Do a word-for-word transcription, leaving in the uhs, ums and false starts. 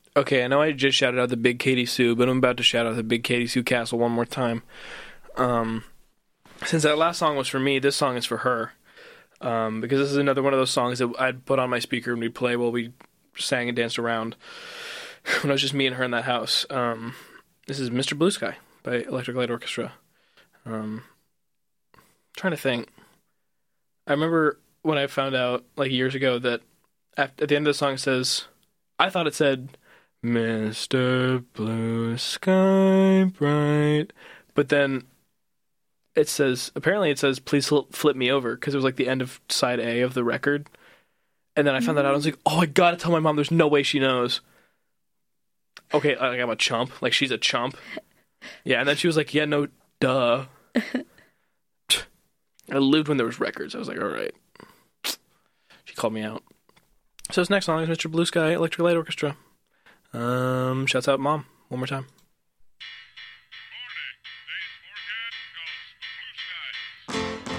Okay, I know I just shouted out the Big Katie Sue, but I'm about to shout out the Big Katie Sue Castle one more time. Um, since that last song was for me, this song is for her. Um, because this is another one of those songs that I'd put on my speaker and we'd play while we sang and danced around when it was just me and her in that house. Um, this is Mister Blue Sky by Electric Light Orchestra. Um, trying to think. I remember when I found out, like, years ago that at, at the end of the song it says, I thought it said, Mister Blue Sky Bright. But then it says, apparently it says, please fl- flip me over, because it was like the end of side A of the record. And then I found that out. I was like, oh, I gotta tell my mom. There's no way she knows. Okay, like I'm a chump. Like, she's a chump. Yeah, and then she was like, yeah, no, duh. I lived when there was records. I was like, all right. She called me out. So this next song is Mister Blue Sky, Electric Light Orchestra. Um, shouts out Mom one more time.